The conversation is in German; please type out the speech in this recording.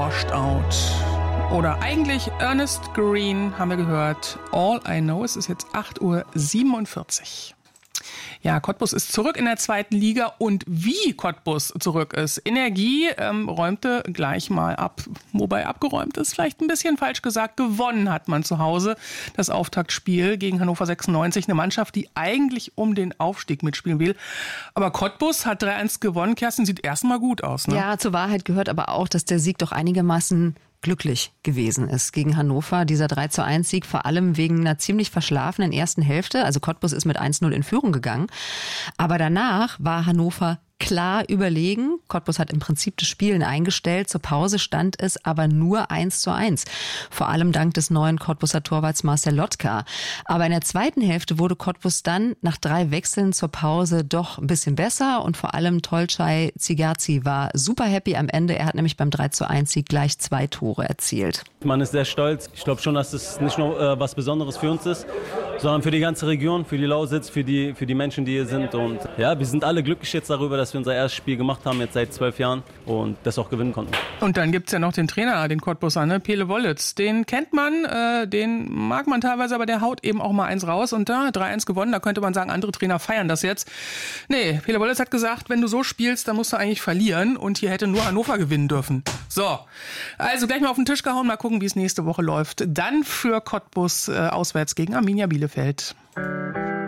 Washed Out. Oder eigentlich Ernest Green haben wir gehört. All I Know. Es ist jetzt 8:47 Uhr. Ja, Cottbus ist zurück in der zweiten Liga und wie Cottbus zurück ist. Energie räumte gleich mal ab. Wobei abgeräumt ist vielleicht ein bisschen falsch gesagt. Gewonnen hat man zu Hause das Auftaktspiel gegen Hannover 96. Eine Mannschaft, die eigentlich um den Aufstieg mitspielen will. Aber Cottbus hat 3-1 gewonnen. Kerstin, sieht erstmal gut aus, ne? Ja, zur Wahrheit gehört aber auch, dass der Sieg doch einigermaßen glücklich gewesen ist gegen Hannover. Dieser 3:1-Sieg vor allem wegen einer ziemlich verschlafenen ersten Hälfte. Also Cottbus ist mit 1:0 in Führung gegangen. Aber danach war Hannover klar überlegen. Cottbus hat im Prinzip das Spielen eingestellt. Zur Pause stand es aber nur 1:1. Vor allem dank des neuen Cottbuser Torwarts Marcel Lotka. Aber in der zweiten Hälfte wurde Cottbus dann nach 3 Wechseln zur Pause doch ein bisschen besser. Und vor allem Tolcay Zigazi war super happy am Ende. Er hat nämlich beim 3:1-Sieg gleich 2 Tore erzielt. Man ist sehr stolz. Ich glaube schon, dass es nicht nur was Besonderes für uns ist, sondern für die ganze Region, für die Lausitz, für die Menschen, die hier sind. Und ja, wir sind alle glücklich jetzt darüber, dass wir unser erstes Spiel gemacht haben, jetzt seit 12 Jahren und das auch gewinnen konnten. Und dann gibt's ja noch den Trainer, den Cottbuser, ne? Pele Wollitz. Den kennt man, den mag man teilweise, aber der haut eben auch mal eins raus. Und da 3-1 gewonnen, da könnte man sagen, andere Trainer feiern das jetzt. Nee, Pele Wollitz hat gesagt, wenn du so spielst, dann musst du eigentlich verlieren. Und hier hätte nur Hannover gewinnen dürfen. So, also gleich mal auf den Tisch gehauen, mal gucken, wie es nächste Woche läuft. Dann für Cottbus auswärts gegen Arminia Bielefeld.